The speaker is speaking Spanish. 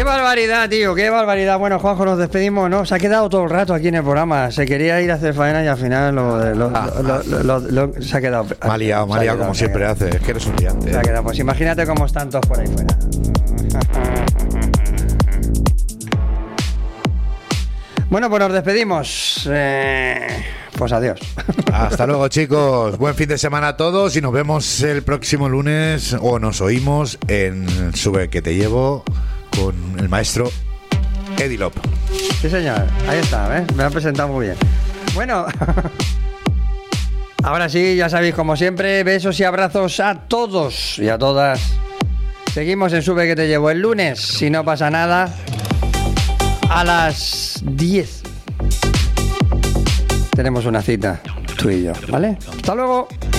¡Qué barbaridad, tío! ¡Qué barbaridad! Bueno, Juanjo, nos despedimos, ¿no? Se ha quedado todo el rato aquí en el programa. Se quería ir a hacer faena y al final se ha quedado. Me ha liado como siempre hace. Es que eres un liante. Se ha quedado. Pues imagínate cómo están todos por ahí fuera. Bueno, pues nos despedimos. Pues adiós. Hasta luego, chicos. Buen fin de semana a todos y nos vemos el próximo lunes, o nos oímos en Sube que te llevo con el maestro Eddie Lop. Sí, señor. Ahí está, ¿ves? Me lo han presentado muy bien. Bueno, ahora sí, ya sabéis, como siempre, besos y abrazos a todos y a todas. Seguimos en Sube que te llevo el lunes, si no pasa nada, a las 10. Tenemos una cita, tú y yo, ¿vale? Hasta luego.